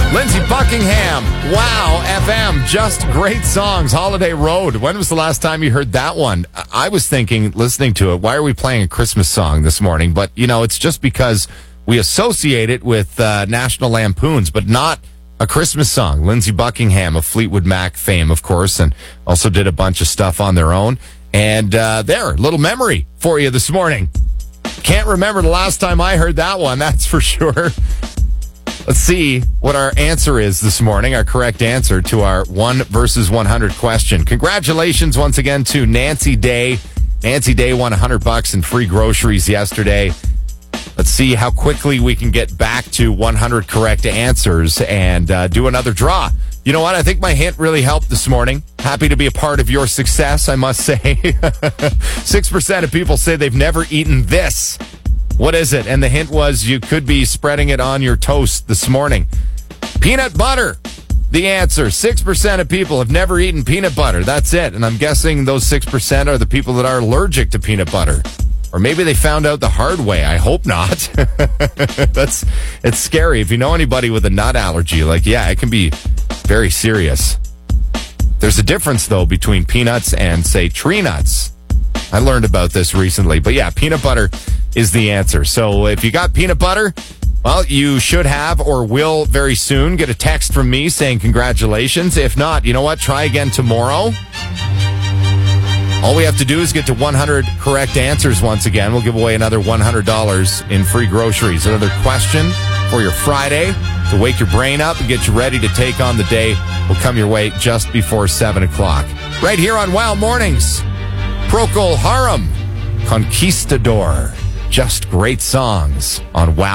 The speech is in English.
Lindsey Buckingham, Wow FM, just great songs. Holiday Road. When was the last time you heard that one? I was thinking, listening to it, why are we playing a Christmas song this morning? But, it's just because we associate it with National Lampoons, but not a Christmas song. Lindsey Buckingham of Fleetwood Mac fame, of course, and also did a bunch of stuff on their own. And little memory for you this morning. Can't remember the last time I heard that one, that's for sure. Let's see what our answer is this morning, our correct answer to our 1 versus 100 question. Congratulations once again to Nancy Day. Nancy Day won $100 in free groceries yesterday. Let's see how quickly we can get back to 100 correct answers and do another draw. You know what? I think my hint really helped this morning. Happy to be a part of your success, I must say. 6% of people say they've never eaten this. What is it? And the hint was you could be spreading it on your toast this morning. Peanut butter. The answer. 6% of people have never eaten peanut butter. That's it. And I'm guessing those 6% are the people that are allergic to peanut butter. Or maybe they found out the hard way. I hope not. It's scary. If you know anybody with a nut allergy, it can be very serious. There's a difference, though, between peanuts and, say, tree nuts. I learned about this recently. But yeah, peanut butter is the answer. So if you got peanut butter, well, you should have or will very soon get a text from me saying congratulations. If not, you know what? Try again tomorrow. All we have to do is get to 100 correct answers once again. We'll give away another $100 in free groceries. Another question for your Friday to wake your brain up and get you ready to take on the day will come your way just before 7 o'clock. Right here on Wow Mornings. Procol Harum, Conquistador. Just great songs on Wow.